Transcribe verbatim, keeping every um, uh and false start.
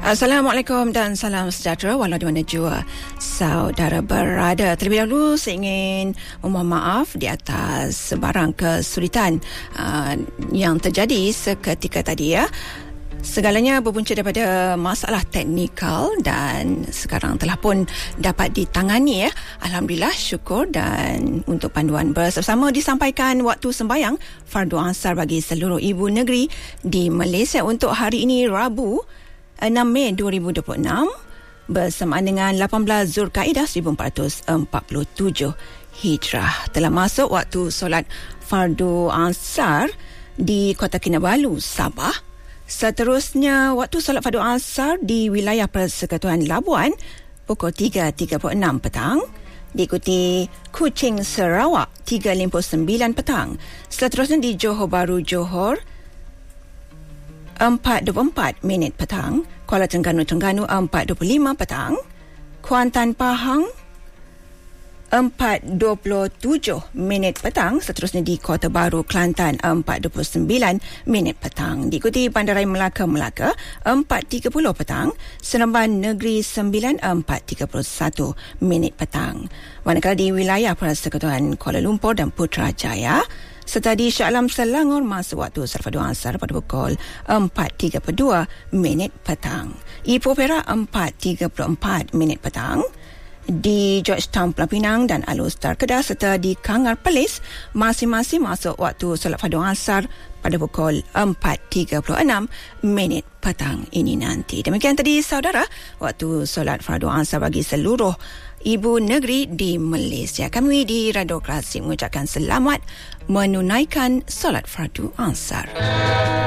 Assalamualaikum dan salam sejahtera walau di mana jua saudara berada. Terlebih dahulu saya ingin memohon maaf di atas sebarang kesulitan uh, yang terjadi seketika tadi ya. Segalanya berpunca daripada masalah teknikal dan sekarang telah pun dapat ditangani ya. Alhamdulillah, syukur. Dan untuk panduan bersama disampaikan waktu sembahyang fardu asar bagi seluruh ibu negeri di Malaysia untuk hari ini Rabu enam Mei dua ribu dua puluh enam bersamaan dengan lapan belas Zulkaidah seribu empat ratus empat puluh tujuh Hijrah. Telah masuk waktu solat fardu asar di Kota Kinabalu, Sabah. Seterusnya, waktu solat fardu asar di wilayah Persekutuan Labuan pukul tiga tiga puluh enam petang. Diikuti Kuching, Sarawak tiga lima puluh sembilan petang. Seterusnya di Johor Bahru, Johor empat dua puluh empat minit petang. Kuala Terengganu, Terengganu empat dua puluh lima petang. Kuantan, Pahang empat dua puluh tujuh minit petang. Seterusnya di Kota Baru, Kelantan empat dua puluh sembilan minit petang. Diikuti Bandaraya Melaka, Melaka empat tiga puluh petang. Seremban Negeri Sembilan empat tiga puluh satu minit petang. Manakala di wilayah Persekutuan Kuala Lumpur dan Putrajaya serta di Shah Alam, Selangor masuk waktu solat fardu asar pada pukul empat tiga puluh dua minit petang. Ipoh Perak empat tiga puluh empat minit petang. Di Georgetown, Pulau Pinang dan Alor Kedah serta di Kangar Perlis masing-masing masuk waktu solat fardu asar pada pukul empat tiga puluh enam minit petang ini nanti. Demikian tadi saudara, waktu solat fardu asar bagi seluruh ibu negeri di Malaysia. Kami di Radio Klasik mengucapkan selamat menunaikan solat fardu asar.